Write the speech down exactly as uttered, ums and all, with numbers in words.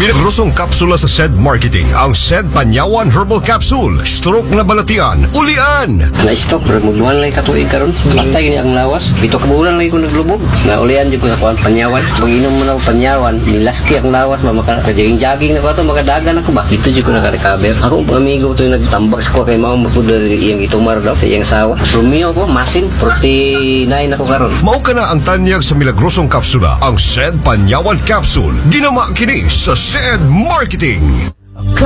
Milagrosong kapsula sa S E D Marketing. Ang S E D Panyawan Herbal Capsule. Stroke na balatian. Ulian. Na-stop, pero magduhan lang katuig karon. Patay ni ang lawas. Ito kabulan lang ko naglubog. Na ulian dyan ko sa kuhan Panyawan. Pag-inom mo ng Panyawan, nilaski ang lawas. Makajaging-jaging na ko ito, makadagan ako ba? Dito dyan ko naka-recover. Ako ang amigo ito yung nagtambak sa ko kay Mao Mapuda iyang itumar daw sa iyang sawa. Romeo ko, masin, forty-nine ako karon. Mao ka na ang tanyag sa milagrosong kapsula. Ang S E D Panyawan Capsule. Ginama kini sa S E D Marketing.